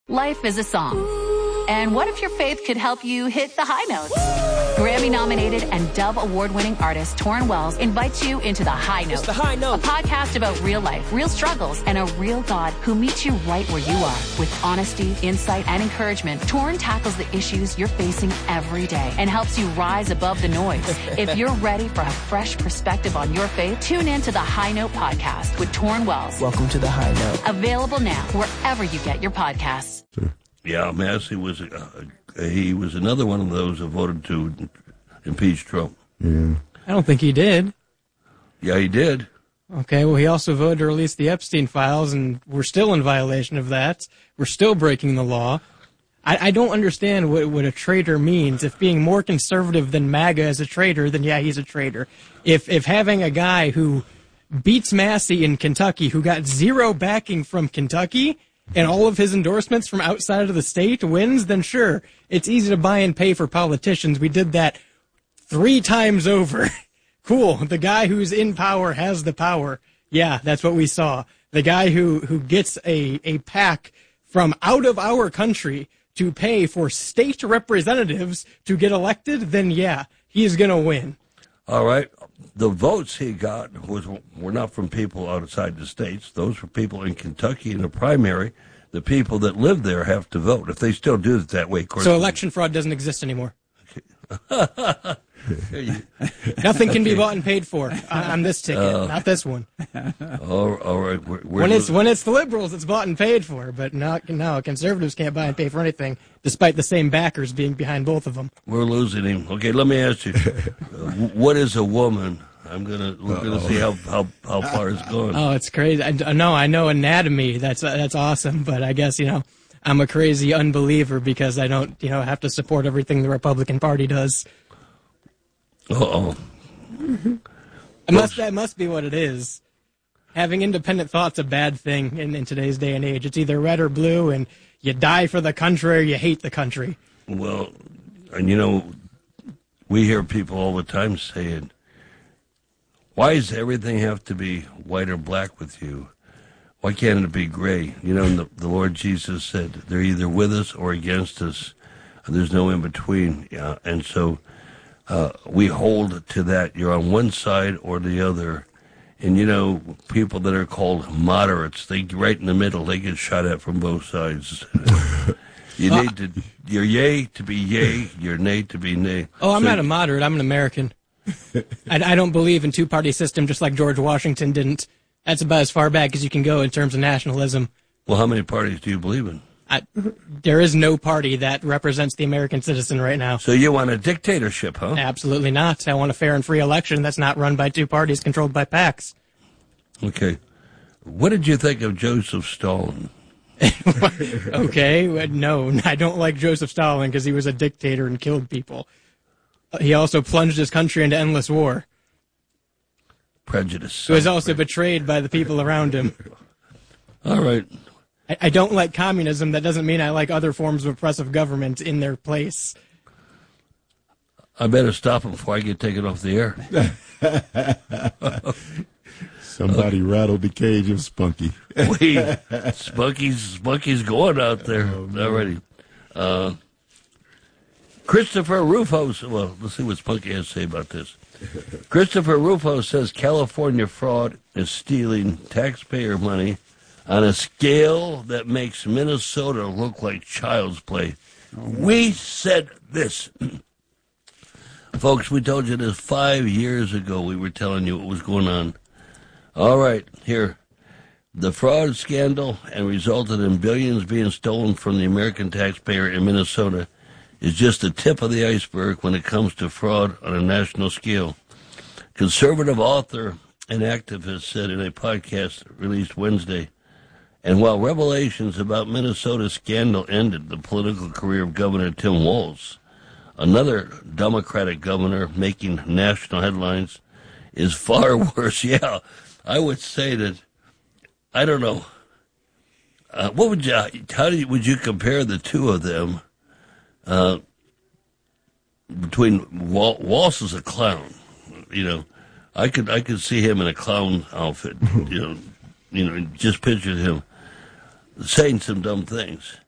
Life is a song. And what if your faith could help you hit the high notes? Grammy-nominated and Dove Award-winning artist Torrin Wells invites you into The High Note. It's The High Note. A podcast about real life, real struggles, and a real God who meets you right where you are. With honesty, insight, and encouragement, Torrin tackles the issues you're facing every day and helps you rise above the noise. If you're ready for a fresh perspective on your faith, tune in to The High Note podcast with Torrin Wells. Welcome to The High Note. Available now wherever you get your podcasts. Yeah, Massey was he was another one of those who voted to impeach Trump. Yeah. I don't think he did. Yeah, he did. Okay, well, he also voted to release the Epstein files, and we're still in violation of that. We're still breaking the law. I don't understand what a traitor means. If being more conservative than MAGA is a traitor, then yeah, he's a traitor. If having a guy who beats Massey in Kentucky, who got zero backing from Kentucky, and all of his endorsements from outside of the state wins, then sure, it's easy to buy and pay for politicians. We did that 3 times over. Cool. The guy who's in power has the power. Yeah, that's what we saw. The guy who gets a PAC from out of our country to pay for state representatives to get elected, then yeah, he's going to win. All right. The votes he got were not from people outside the states. Those were people in Kentucky in the primary. The people that live there have to vote, if they still do it that way. So election fraud doesn't exist anymore. Nothing can be bought and paid for on this ticket, not this one. All right. When it's the liberals, it's bought and paid for, but no, conservatives can't buy and pay for anything, despite the same backers being behind both of them. We're losing him. Okay, let me ask you, what is a woman? We're gonna see how far it's going. Oh, it's crazy. I know anatomy. That's awesome, but I guess I'm a crazy unbeliever because I don't have to support everything the Republican Party does. Uh-oh. That must be what it is. Having independent thought's a bad thing in today's day and age. It's either red or blue, and you die for the country or you hate the country. Well, and we hear people all the time saying, why does everything have to be white or black with you? Why can't it be gray? The Lord Jesus said, they're either with us or against us. There's no in between. Yeah, and so we hold to that. You're on one side or the other. And, people that are called moderates, they right in the middle, they get shot at from both sides. You need your yay to be yay, your nay to be nay. Oh, I'm not a moderate. I'm an American. I don't believe in two-party system just like George Washington didn't. That's about as far back as you can go in terms of nationalism. Well, how many parties do you believe in? There is no party that represents the American citizen right now. So you want a dictatorship, huh? Absolutely not. I want a fair and free election that's not run by two parties controlled by PACs. Okay. What did you think of Joseph Stalin? Okay, no, I don't like Joseph Stalin because he was a dictator and killed people. He also plunged his country into endless war. Prejudice. He was also betrayed by the people around him. All right. I don't like communism. That doesn't mean I like other forms of oppressive government in their place. I better stop him before I get taken off the air. Somebody rattled the cage of Spunky. Spunky's going out there already. Christopher Rufo, well, let's see what Spunky has to say about this. Christopher Rufo says California fraud is stealing taxpayer money on a scale that makes Minnesota look like child's play. We said this. Folks, we told you this 5 years ago. We were telling you what was going on. All right, here. The fraud scandal and resulted in billions being stolen from the American taxpayer in Minnesota is just the tip of the iceberg when it comes to fraud on a national scale. Conservative author and activist said in a podcast released Wednesday, and while revelations about Minnesota's scandal ended the political career of Governor Tim Walz, another Democratic governor making national headlines is far worse. Yeah, I would say that, I don't know, would you compare the two of them? Between Walz is a clown, I could see him in a clown outfit, just picture him saying some dumb things.